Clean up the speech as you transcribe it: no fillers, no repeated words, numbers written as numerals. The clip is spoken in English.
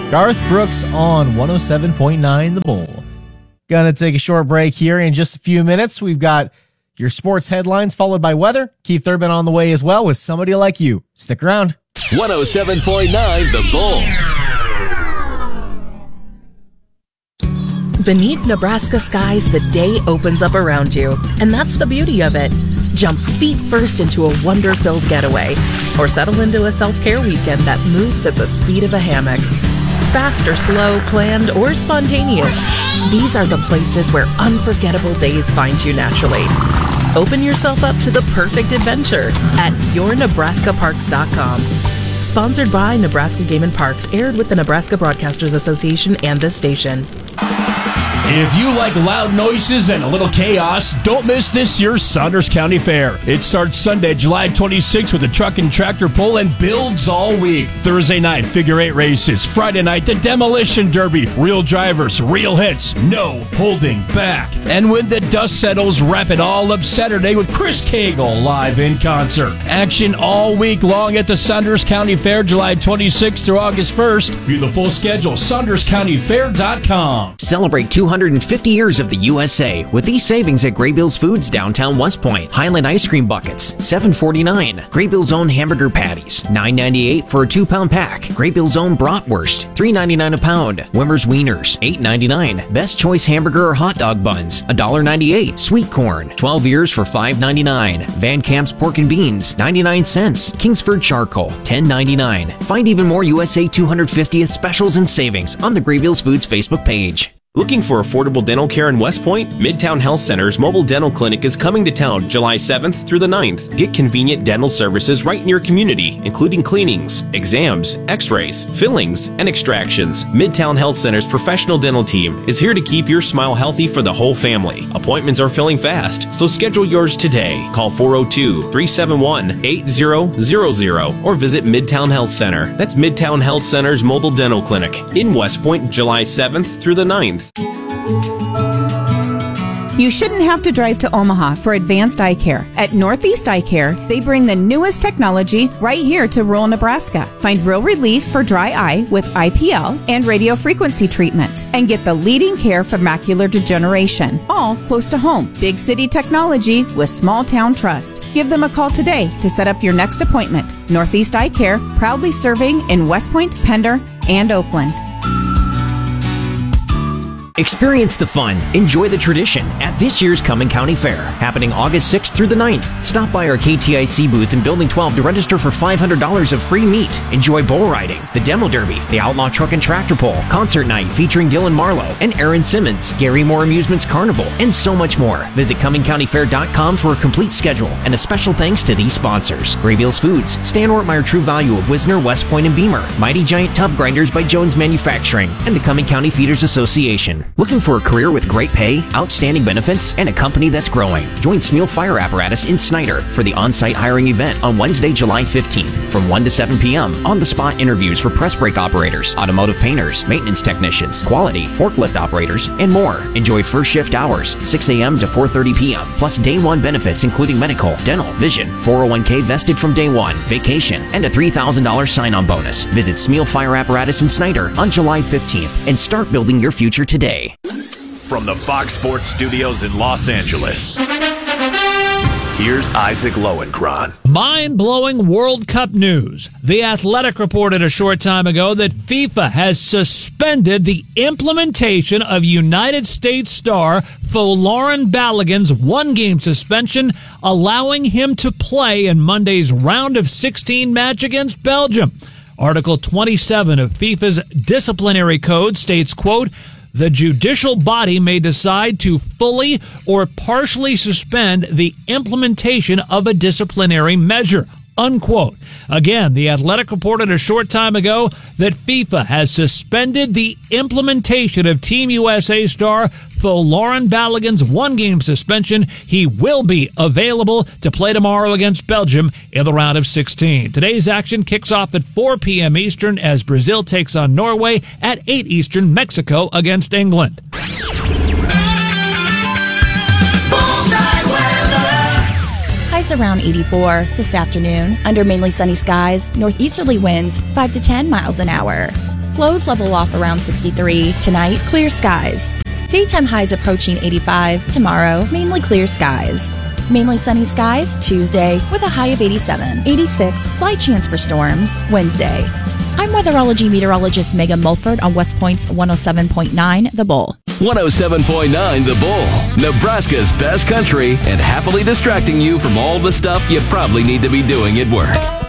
Garth Brooks on 107.9 The Bull. Gonna take a short break here in just a few minutes. We've got your sports headlines followed by weather. Keith Urban on the way as well with Somebody Like You. Stick around. 107.9 The Bull. Beneath Nebraska skies, the day opens up around you. And that's the beauty of it. Jump feet first into a wonder-filled getaway. Or settle into a self-care weekend that moves at the speed of a hammock. Fast or slow, planned or spontaneous, these are the places where unforgettable days find you naturally. Open yourself up to the perfect adventure at yournebraskaparks.com. Sponsored by Nebraska Game and Parks, aired with the Nebraska Broadcasters Association and this station. If you like loud noises and a little chaos, don't miss this year's Saunders County Fair. It starts Sunday, July 26th with a truck and tractor pull and builds all week. Thursday night, figure 8 races. Friday night, the Demolition Derby. Real drivers, real hits, no holding back. And when the dust settles, wrap it all up Saturday with Chris Cagle live in concert. Action all week long at the Saunders County Fair, July 26th through August 1st. View the full schedule, SaundersCountyFair.com. Celebrate 250 years of the USA with these savings at Gray Bill's Foods downtown West Point. Highland ice cream buckets, $7.49. Gray Bill's own hamburger patties, $9.98 for a 2-pound pack. Gray Bill's own bratwurst, $3.99 a pound. Wimmer's wieners, $8.99. Best Choice hamburger or hot dog buns, $1.98. Sweet corn, 12 ears for $5.99. Van Camp's pork and beans, 99 cents. Kingsford charcoal, $10.99. Find even more USA 250th specials and savings on the Gray Bill's Foods Facebook page. Looking for affordable dental care in West Point? Midtown Health Center's mobile dental clinic is coming to town July 7th through the 9th. Get convenient dental services right in your community, including cleanings, exams, x-rays, fillings, and extractions. Midtown Health Center's professional dental team is here to keep your smile healthy for the whole family. Appointments are filling fast, so schedule yours today. Call 402-371-8000 or visit Midtown Health Center. That's Midtown Health Center's mobile dental clinic in West Point, July 7th through the 9th. You shouldn't have to drive to Omaha for advanced eye care. At Northeast Eye Care, they bring the newest technology right here to rural Nebraska. Find real relief for dry eye with IPL and radio frequency treatment. And get the leading care for macular degeneration. All close to home. Big city technology with small town trust. Give them a call today to set up your next appointment. Northeast Eye Care, proudly serving in West Point, Pender, and Oakland. Experience the fun, enjoy the tradition at this year's Cumming County Fair, happening August 6th through the 9th. Stop by our KTIC booth in Building 12 to register for $500 of free meat. Enjoy bull riding, the demo derby, the outlaw truck and tractor pull, concert night featuring Dylan Marlowe and Aaron Simmons, Gary Moore Amusements Carnival, and so much more. Visit CummingCountyFair.com for a complete schedule and a special thanks to these sponsors: Gray Bill's Foods, Stan Ortmeyer True Value of Wisner, West Point, and Beamer, Mighty Giant Tub Grinders by Jones Manufacturing, and the Cumming County Feeders Association. Looking for a career with great pay, outstanding benefits, and a company that's growing? Join Smeal Fire Apparatus in Snyder for the on-site hiring event on Wednesday, July 15th from 1 to 7 p.m. On-the-spot interviews for press brake operators, automotive painters, maintenance technicians, quality, forklift operators, and more. Enjoy first shift hours, 6 a.m. to 4:30 p.m., plus day one benefits including medical, dental, vision, 401k vested from day one, vacation, and a $3,000 sign-on bonus. Visit Smeal Fire Apparatus in Snyder on July 15th and start building your future today. From the Fox Sports Studios in Los Angeles, here's Isaac Lowenkron. Mind-blowing World Cup news. The Athletic reported a short time ago that FIFA has suspended the implementation of United States star Folarin Balogun's one-game suspension, allowing him to play in Monday's round of 16 match against Belgium. Article 27 of FIFA's disciplinary code states, quote, "The judicial body may decide to fully or partially suspend the implementation of a disciplinary measure," unquote. Again, the Athletic reported a short time ago that FIFA has suspended the implementation of Team USA star Folarin Balogun's one-game suspension. He will be available to play tomorrow against Belgium in the round of 16. Today's action kicks off at 4 p.m. Eastern as Brazil takes on Norway, at 8 Eastern, Mexico against England. Highs around 84 this afternoon. Under mainly sunny skies, northeasterly winds 5 to 10 miles an hour. Lows level off around 63. Tonight, clear skies. Daytime highs approaching 85. Tomorrow, mainly clear skies. Mainly sunny skies Tuesday with a high of 87. 86, slight chance for storms Wednesday. I'm weatherology meteorologist Megan Mulford on West Point's 107.9 The Bull. 107.9 The Bull, Nebraska's best country and happily distracting you from all the stuff you probably need to be doing at work.